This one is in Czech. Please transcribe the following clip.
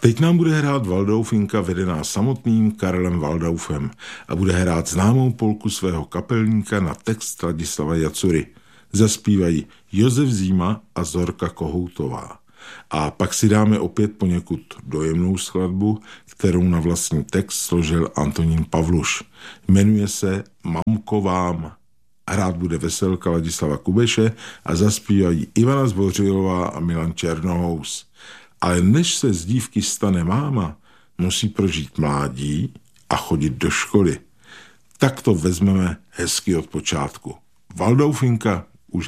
Teď nám bude hrát Waldaufinka vedená samotným Karlem Waldaufem a bude hrát známou polku svého kapelníka na text Ladislava Jacury. Zaspívají Josef Zíma a Zorka Kohoutová. A pak si dáme opět poněkud dojemnou skladbu, kterou na vlastní text složil Antonín Pavluš. Jmenuje se Mamko vám. Hrát bude veselka Ladislava Kubeše a zaspívají Ivana Zbořilová a Milan Černohous. Ale než se z dívky stane máma, musí prožít mládí a chodit do školy. Tak to vezmeme hezky od počátku. Waldaufinka.